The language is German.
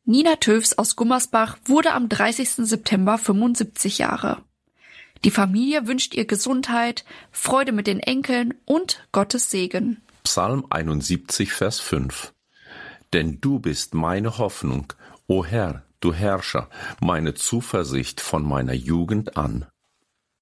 Nina Töfs aus Gummersbach wurde am 30. September 75 Jahre. Die Familie wünscht ihr Gesundheit, Freude mit den Enkeln und Gottes Segen. Psalm 71, Vers 5. Denn du bist meine Hoffnung, o Herr, du Herrscher, meine Zuversicht von meiner Jugend an.